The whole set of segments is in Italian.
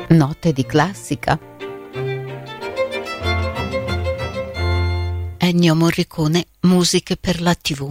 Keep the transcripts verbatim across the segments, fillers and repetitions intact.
Note di classica. Ennio Morricone, musiche per la tivù.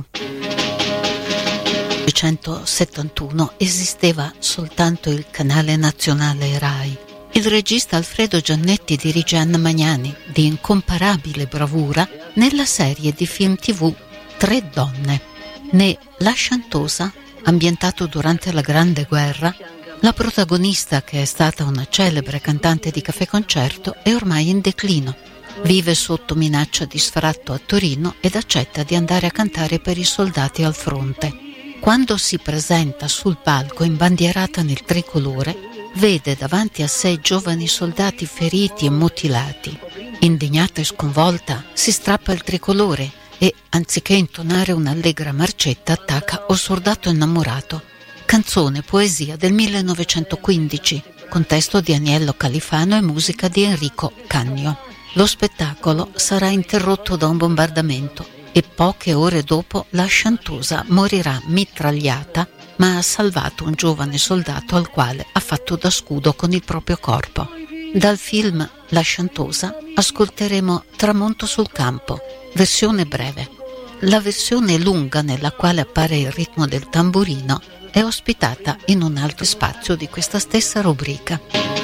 Nel millenovecentosettantuno esisteva soltanto il canale nazionale Rai. Il regista Alfredo Giannetti dirige Anna Magnani, di incomparabile bravura, nella serie di film tivù Tre donne. Né La Sciantosa, ambientato durante la Grande Guerra, la protagonista, che è stata una celebre cantante di caffè concerto, è ormai in declino. Vive sotto minaccia di sfratto a Torino ed accetta di andare a cantare per i soldati al fronte. Quando si presenta sul palco imbandierata nel tricolore, vede davanti a sé giovani soldati feriti e mutilati. Indignata e sconvolta, si strappa il tricolore e, anziché intonare un'allegra marcetta, attacca O soldato innamorato, canzone poesia del millenovecentoquindici, con testo di Aniello Califano e musica di Enrico Cagno. Lo spettacolo sarà interrotto da un bombardamento e poche ore dopo la Sciantosa morirà mitragliata, ma ha salvato un giovane soldato al quale ha fatto da scudo con il proprio corpo. Dal film La Sciantosa ascolteremo Tramonto sul campo, versione breve. La versione lunga, nella quale appare il ritmo del tamburino, è ospitata in un altro spazio di questa stessa rubrica.